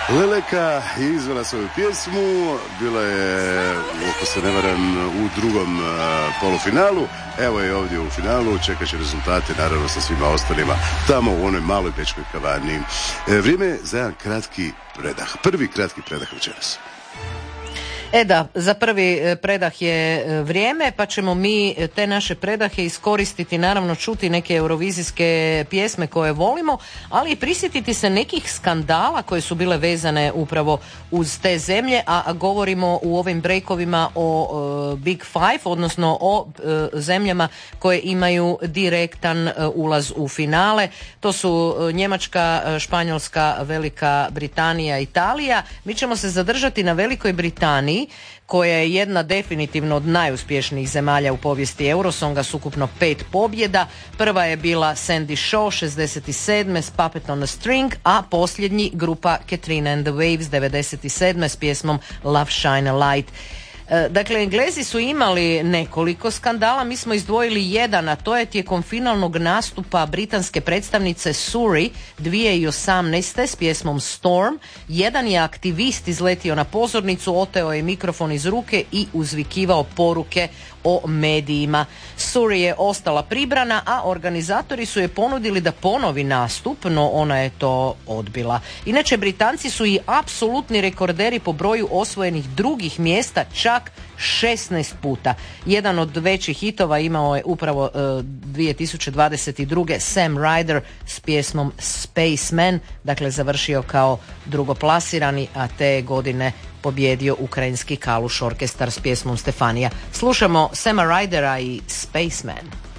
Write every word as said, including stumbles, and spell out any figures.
Leleka je izvela svoju pjesmu, bila je, ako se ne varam, u drugom uh, polufinalu, evo je ovdje u finalu, čekat će rezultate naravno sa svima ostalima tamo u onoj maloj bečkoj kavani. E, vrijeme je za jedan kratki predah, prvi kratki predah večeras. E da, za prvi predah je vrijeme, pa ćemo mi te naše predahe iskoristiti, naravno čuti neke eurovizijske pjesme koje volimo, ali i prisjetiti se nekih skandala koje su bile vezane upravo uz te zemlje, a govorimo u ovim breakovima o uh, Big Five, odnosno o uh, zemljama koje imaju direktan uh, ulaz u finale. To su uh, Njemačka, Španjolska, Velika Britanija, Italija. Mi ćemo se zadržati na Velikoj Britaniji, koja je jedna definitivno od najuspješnijih zemalja u povijesti Eurosonga s ukupno pet pobjeda. Prva je bila Sandy Shaw šezdeset sedme s Puppet on a String, a posljednji grupa Katrina and the Waves devedeset sedme s pjesmom Love Shine a Light. Dakle, Englezi su imali nekoliko skandala, mi smo izdvojili jedan, a to je tijekom finalnog nastupa britanske predstavnice Surrey dvije tisuće osamnaeste s pjesmom Storm. Jedan je aktivist izletio na pozornicu, oteo je mikrofon iz ruke i uzvikivao poruke o medijima. Surrey je ostala pribrana, a organizatori su je ponudili da ponovi nastup, no ona je to odbila. Inače, Britanci su i apsolutni rekorderi po broju osvojenih drugih mjesta, čak šesnaest puta. Jedan od većih hitova imao je upravo uh, dvije tisuće dvadeset druge Sam Ryder s pjesmom Spaceman, dakle završio kao drugoplasirani, a te godine pobjedio ukrajinski Kaluš orkestar s pjesmom Stefanija. Slušamo Sama Rydera i Spaceman.